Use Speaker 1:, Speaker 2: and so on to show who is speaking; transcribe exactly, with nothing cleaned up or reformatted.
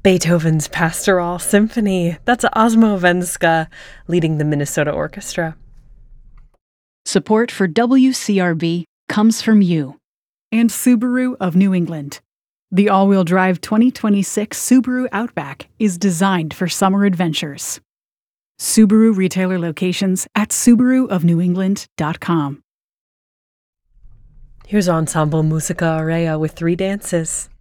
Speaker 1: Beethoven's Pastoral Symphony. That's Osmo Venska leading the Minnesota Orchestra.
Speaker 2: Support for W C R B comes from you and Subaru of New England. The all-wheel drive twenty twenty-six Subaru Outback is designed for summer adventures. Subaru retailer locations at subaru of new england dot com.
Speaker 1: Here's Ensemble Musica Aurea with Three Dances.